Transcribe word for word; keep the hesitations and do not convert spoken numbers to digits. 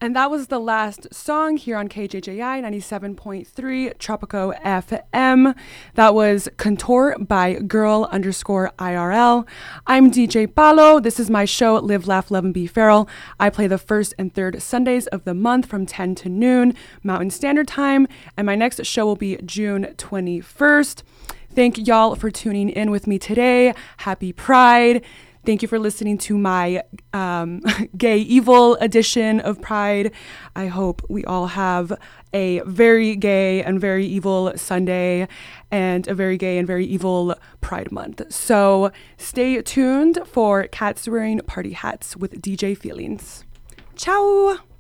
And that was the last song here on K J J I ninety-seven point three Tropico F M. That was Contour by girl underscore I R L. I'm D J Palo. This is my show, Live, Laugh, Love, and Be Feral. I play the first and third Sundays of the month from ten to noon Mountain Standard Time. And my next show will be June twenty-first. Thank y'all for tuning in with me today. Happy Pride. Thank you for listening to my um, gay evil edition of Pride. I hope we all have a very gay and very evil Sunday and a very gay and very evil Pride Month. So stay tuned for Cats Wearing Party Hats with D J Feelings. Ciao!